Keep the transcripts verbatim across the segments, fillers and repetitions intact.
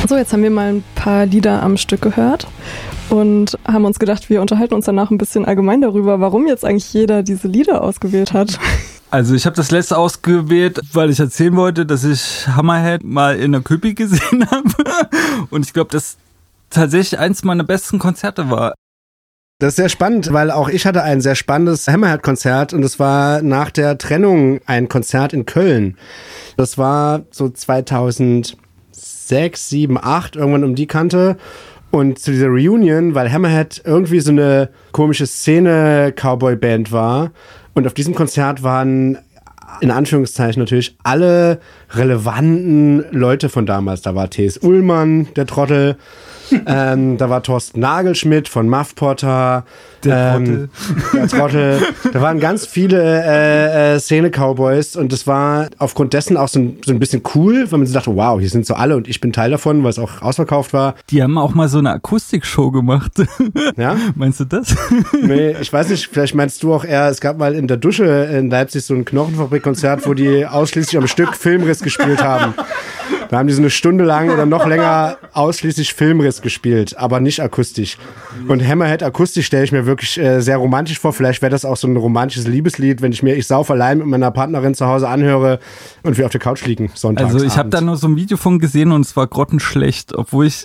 So, jetzt haben wir mal ein paar Lieder am Stück gehört und haben uns gedacht, wir unterhalten uns danach ein bisschen allgemein darüber, warum jetzt eigentlich jeder diese Lieder ausgewählt hat. Also ich habe das letzte ausgewählt, weil ich erzählen wollte, dass ich Hammerhead mal in der Köpi gesehen habe. Und ich glaube, das tatsächlich eins meiner besten Konzerte war. Das ist sehr spannend, weil auch ich hatte ein sehr spannendes Hammerhead-Konzert und es war nach der Trennung ein Konzert in Köln. Das war so zweitausendsechs, sieben, acht, irgendwann um die Kante. Und zu dieser Reunion, weil Hammerhead irgendwie so eine komische Szene-Cowboy-Band war. Und auf diesem Konzert waren, in Anführungszeichen natürlich, alle relevanten Leute von damals. Da war T S. Ullmann, der Trottel. ähm, da war Thorsten Nagelschmidt von Muff Potter. Der ähm, Trottel. Der Trottel. Da waren ganz viele äh, äh, Szene-Cowboys und das war aufgrund dessen auch so ein, so ein bisschen cool, weil man sich dachte, wow, hier sind so alle und ich bin Teil davon, weil es auch ausverkauft war. Die haben auch mal so eine Akustikshow gemacht. Ja? Meinst du das? Nee, ich weiß nicht, vielleicht meinst du auch eher, es gab mal in der Dusche in Leipzig so ein Knochenfabrik-Konzert, wo die ausschließlich am Stück Filmriss gespielt haben. Da haben die so eine Stunde lang oder noch länger ausschließlich Filmriss gespielt, aber nicht akustisch. Und Hammerhead akustisch stelle ich mir wirklich äh, sehr romantisch vor. Vielleicht wäre das auch so ein romantisches Liebeslied, wenn ich mir Ich sauf allein mit meiner Partnerin zu Hause anhöre und wir auf der Couch liegen sonntags. Also ich habe da nur so ein Video von gesehen und es war grottenschlecht, obwohl ich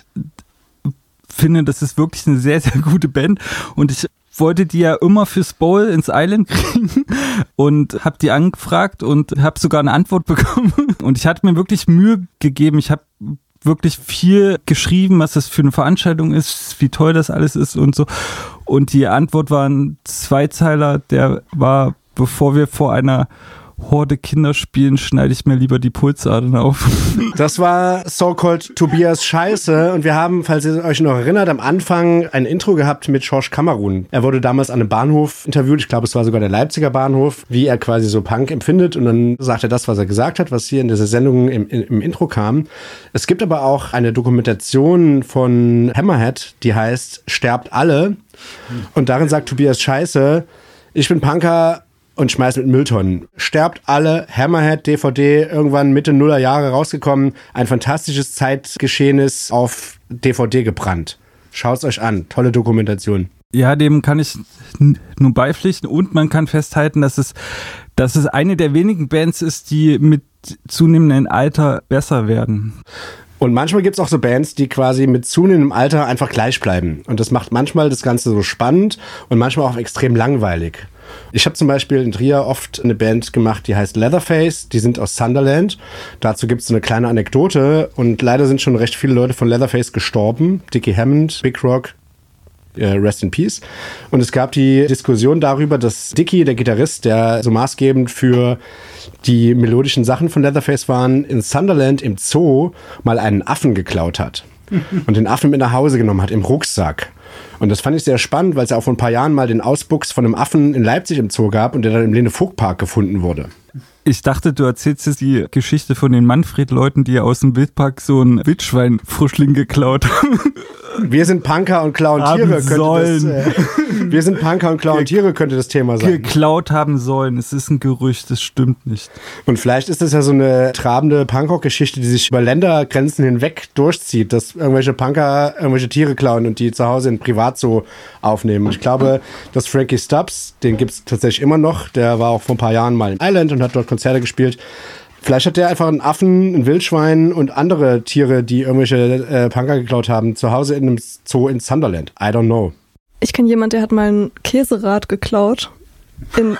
finde, das ist wirklich eine sehr, sehr gute Band und ich wollte die ja immer fürs Bowl ins Island kriegen und habe die angefragt und habe sogar eine Antwort bekommen und ich hatte mir wirklich Mühe gegeben. Ich habe wirklich viel geschrieben, was das für eine Veranstaltung ist, wie toll das alles ist und so. Und die Antwort war ein Zweizeiler, der war, bevor wir vor einer Horde Kinder spielen, schneide ich mir lieber die Pulsadern auf. Das war So-Called Tobias Scheiße und wir haben, falls ihr euch noch erinnert, am Anfang ein Intro gehabt mit Schorsch Kamerun. Er wurde damals an einem Bahnhof interviewt, ich glaube es war sogar der Leipziger Bahnhof, wie er quasi so Punk empfindet und dann sagt er das, was er gesagt hat, was hier in dieser Sendung im, im, im Intro kam. Es gibt aber auch eine Dokumentation von Hammerhead, die heißt Sterbt alle und darin sagt Tobias Scheiße, ich bin Punker und schmeißt mit Mülltonnen. Sterbt alle, Hammerhead, D V D, irgendwann Mitte Nuller Jahre rausgekommen. Ein fantastisches Zeitgeschehnis auf D V D gebrannt. Schaut's euch an, tolle Dokumentation. Ja, dem kann ich nur beipflichten und man kann festhalten, dass es, dass es eine der wenigen Bands ist, die mit zunehmendem Alter besser werden. Und manchmal gibt's auch so Bands, die quasi mit zunehmendem Alter einfach gleich bleiben. Und das macht manchmal das Ganze so spannend und manchmal auch extrem langweilig. Ich habe zum Beispiel in Trier oft eine Band gemacht, die heißt Leatherface. Die sind aus Sunderland. Dazu gibt es so eine kleine Anekdote. Und leider sind schon recht viele Leute von Leatherface gestorben. Dickie Hammond, Big Rock, äh, Rest in Peace. Und es gab die Diskussion darüber, dass Dickie, der Gitarrist, der so maßgebend für die melodischen Sachen von Leatherface waren, in Sunderland im Zoo mal einen Affen geklaut hat. Und den Affen mit nach Hause genommen hat, im Rucksack. Und das fand ich sehr spannend, weil es ja auch vor ein paar Jahren mal den Ausbuchs von einem Affen in Leipzig im Zoo gab und der dann im Lene-Vogt-Park gefunden wurde. Ich dachte, du erzählst jetzt die Geschichte von den Manfred-Leuten, die aus dem Wildpark so ein Wildschwein-Frischling geklaut haben. Wir sind Punker und klauen Tiere, könnte das, äh, wir sind Punker und klauen Tiere, könnte das Thema sein. Geklaut haben sollen. Es ist ein Gerücht, das stimmt nicht. Und vielleicht ist das ja so eine trabende Punkrock-Geschichte, die sich über Ländergrenzen hinweg durchzieht, dass irgendwelche Punker irgendwelche Tiere klauen und die zu Hause in Privatzoo aufnehmen. Ich glaube, dass Frankie Stubbs, den gibt es tatsächlich immer noch, der war auch vor ein paar Jahren mal in Ireland und hat dort Konzerte gespielt. Vielleicht hat der einfach einen Affen, ein Wildschwein und andere Tiere, die irgendwelche äh, Punker geklaut haben, zu Hause in einem Zoo in Sunderland. I don't know. Ich kenne jemanden, der hat mal ein Käserad geklaut in,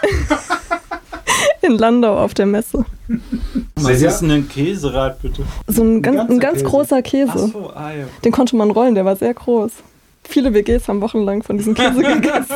in Landau auf der Messe. Was ist denn ein Käserad, bitte? So ein, ganz, ein ganz Käse. großer Käse. Ach so, ah, ja. Den konnte man rollen, der war sehr groß. Viele W Gs haben wochenlang von diesem Käse gegessen.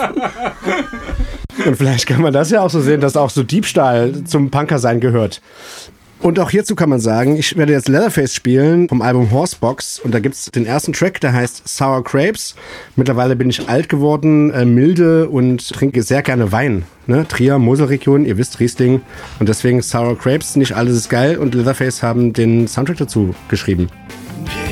Und vielleicht kann man das ja auch so sehen, dass auch so Diebstahl zum Punkersein gehört. Und auch hierzu kann man sagen, ich werde jetzt Leatherface spielen vom Album Horsebox und da gibt's den ersten Track, der heißt Sour Grapes. Mittlerweile bin ich alt geworden, äh, milde und trinke sehr gerne Wein. Ne? Trier, Moselregion, ihr wisst, Riesling. Und deswegen Sour Grapes, nicht alles ist geil und Leatherface haben den Soundtrack dazu geschrieben.